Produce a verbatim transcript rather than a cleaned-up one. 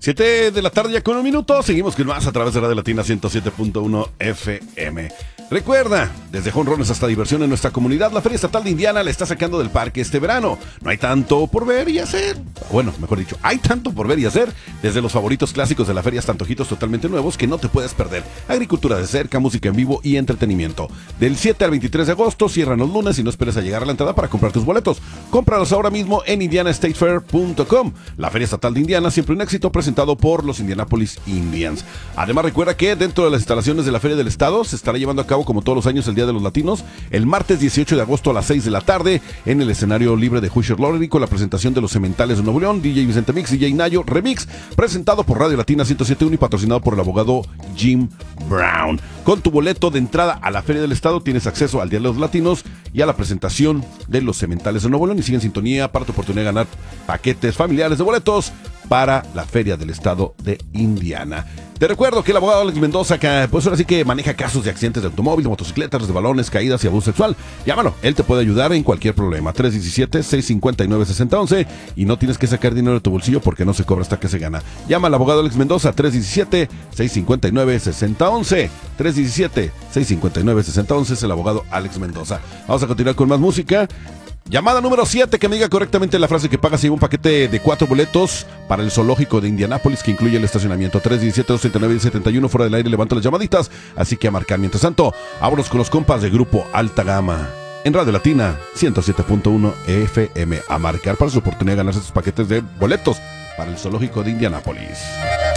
siete de la tarde ya con un minuto. Seguimos con más a través de Radio Latina ciento siete punto uno F M. Recuerda, desde jonrones hasta diversión en nuestra comunidad, la Feria Estatal de Indiana la está sacando del parque este verano. No hay tanto por ver y hacer. Bueno, mejor dicho, hay tanto por ver y hacer. Desde los favoritos clásicos de la feria hasta antojitos totalmente nuevos que no te puedes perder. Agricultura de cerca, música en vivo y entretenimiento. Del siete al veintitrés de agosto, cierran los lunes y no esperes a llegar a la entrada para comprar tus boletos. Cómpralos ahora mismo en indiana state fair punto com. La Feria Estatal de Indiana, siempre un éxito, presentado por los Indianapolis Indians. Además, recuerda que dentro de las instalaciones de la Feria del Estado se estará llevando a cabo, como todos los años, el Día de los Latinos, el martes dieciocho de agosto a las seis de la tarde, en el escenario libre de Hoosier Lottery, con la presentación de los Cementales de Nuevo León, D J Vicente Mix, D J Nayo Remix, presentado por Radio Latina ciento siete punto uno y patrocinado por el abogado Jim Brown. Con tu boleto de entrada a la Feria del Estado tienes acceso al Día de los Latinos y a la presentación de los Cementales de Nuevo León, y sigue en sintonía para tu oportunidad de ganar paquetes familiares de boletos para la Feria del Estado de Indiana. Te recuerdo que el abogado Alex Mendoza, que pues ahora sí que maneja casos de accidentes de automóvil, de motocicletas, de balones, caídas y abuso sexual. Llámalo, él te puede ayudar en cualquier problema. tres uno siete, seis cinco nueve, seis cero uno uno, y no tienes que sacar dinero de tu bolsillo porque no se cobra hasta que se gana. Llama al abogado Alex Mendoza, tres uno siete, seis cinco nueve, seis cero uno uno. tres uno siete, seis cinco nueve, seis cero uno uno es el abogado Alex Mendoza. Vamos a continuar con más música. Llamada número siete, que me diga correctamente la frase que paga si un paquete de cuatro boletos para el zoológico de Indianápolis, que incluye el estacionamiento. tres uno siete, dos siete nueve, siete uno, fuera del aire, levanto las llamaditas, así que a marcar. Mientras tanto, vámonos con los compas de Grupo Alta Gama en Radio Latina ciento siete punto uno F M, a marcar para su oportunidad de ganarse sus paquetes de boletos para el zoológico de Indianápolis.